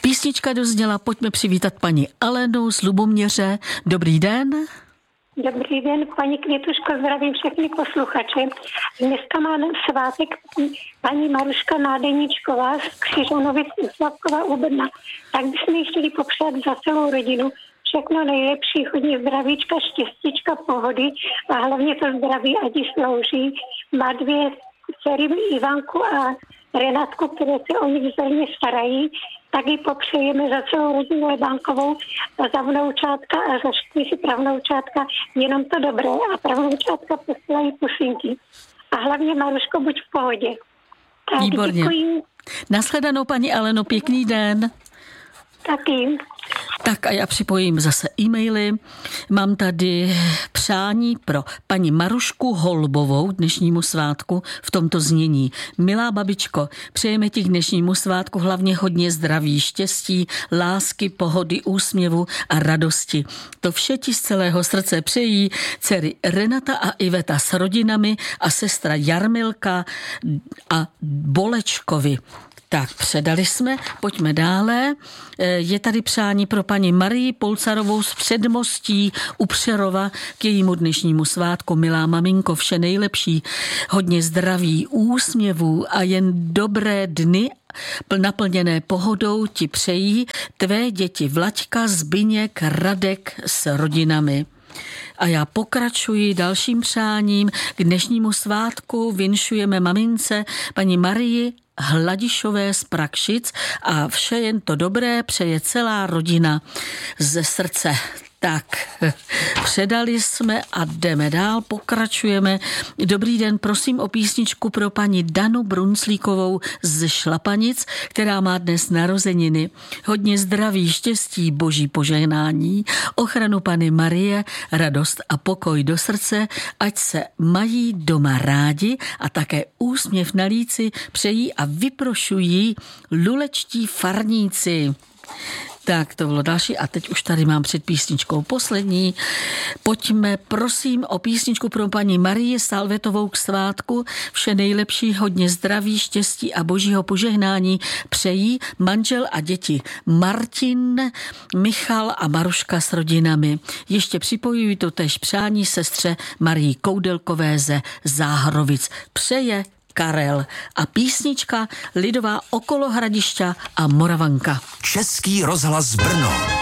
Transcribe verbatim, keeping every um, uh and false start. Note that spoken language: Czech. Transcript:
Písnička dozněla, pojďme přivítat paní Alenu z Luboměře. Dobrý den. Dobrý den, paní Květuško, zdravím všechny posluchače. Dneska má svátek paní Maruška Nádeníčková z Křižanovic u Slavkova u Brna. Tak bychom jí chtěli popřát za celou rodinu všechno nejlepší, hodně zdravíčka, štěstíčka, pohody a hlavně to zdraví, ať jí slouží. Má dvě dcery, Ivanku a Renátku, které se o nich vzájemně starají. Tak ji popřejeme za celou rodinu Lebánkovou a za vnoučátka a za škvísi pravnoučátka jenom to dobré a pravnoučátka posílají pusinky. A hlavně, Maruško, buď v pohodě. Tak, výborně. Děkuji. Nashledanou, paní Aleno, pěkný den. Taky. Tak a já připojím zase e-maily. Mám tady přání pro paní Marušku Holbovou dnešnímu svátku v tomto znění. Milá babičko, přejeme ti k dnešnímu svátku hlavně hodně zdraví, štěstí, lásky, pohody, úsměvu a radosti. To vše ti z celého srdce přejí dcery Renata a Iveta s rodinami a sestra Jarmilka a Bolečkovi. Tak, předali jsme, pojďme dále. Je tady přání pro paní Marii Polcarovou z Předmostí u Přerova k jejímu dnešnímu svátku. Milá maminko, vše nejlepší, hodně zdraví, úsměvů a jen dobré dny naplněné pohodou ti přejí tvé děti Vlaďka, Zbyněk, Radek s rodinami. A já pokračuji dalším přáním. K dnešnímu svátku vinšujeme mamince paní Marii Hladišové z Prakšic a vše jen to dobré přeje celá rodina ze srdce. Tak, předali jsme a jdeme dál, pokračujeme. Dobrý den, prosím o písničku pro paní Danu Brunclíkovou z Šlapanic, která má dnes narozeniny. Hodně zdraví, štěstí, boží požehnání, ochranu Panny Marie, radost a pokoj do srdce, ať se mají doma rádi a také úsměv na líci přejí a vyprošují lulečtí farníci. Tak, to bylo další a teď už tady mám před písničkou poslední. Pojďme prosím o písničku pro paní Marii Salvetovou k svátku. Vše nejlepší, hodně zdraví, štěstí a božího požehnání přejí manžel a děti Martin, Michal a Maruška s rodinami. Ještě připojuji to též přání sestře Marii Koudelkové ze Záhrovic. Přeje Karel a písnička lidová Okolo Hradišťa a Moravanka. Český rozhlas Brno.